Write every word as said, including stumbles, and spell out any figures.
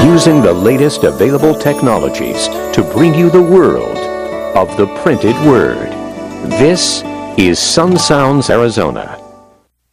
using the latest available technologies to bring you the world of the printed word. This is Sun Sounds Arizona.